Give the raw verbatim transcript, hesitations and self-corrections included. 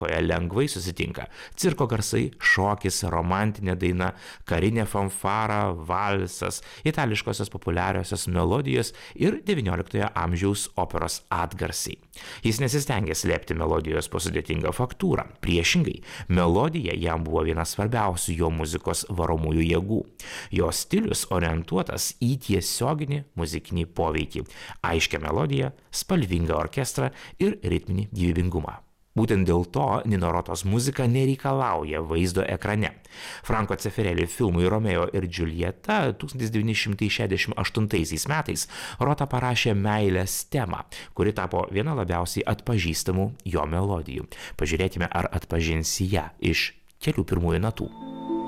Koje lengvai susitinka cirko garsai, šokis, romantinė daina, karinė fanfara, valsas, itališkosios populiariosios melodijos ir devynioliktojo amžiaus operos atgarsiai. Jis nesistengė slėpti melodijos po sudėtingą faktūrą. Priešingai, melodija jam buvo vienas svarbiausių jo muzikos varomųjų jėgų. Jo stilius orientuotas į tiesioginį muzikinį poveikį, aiškią melodiją, spalvingą orkestrą ir ritminį gyvybingumą. Būtent dėl to Nino Rotos muzika nereikalauja vaizdo ekrane. Franco Zeffirelli filmui Romeo ir Džiuljeta tūkstantis devyni šimtai šešiasdešimt aštuntaisiais metais Rota parašė meilės temą, kuri tapo viena labiausiai atpažįstamų jo melodijų. Pažiūrėkime, ar atpažinsi ją iš kelių pirmųjų natų.